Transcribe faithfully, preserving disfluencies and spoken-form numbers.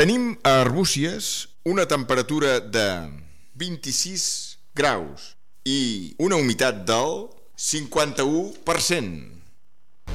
Tenim a Arbúcies una temperatura de vint-i-sis graus i una humitat del cinquanta-u per cent.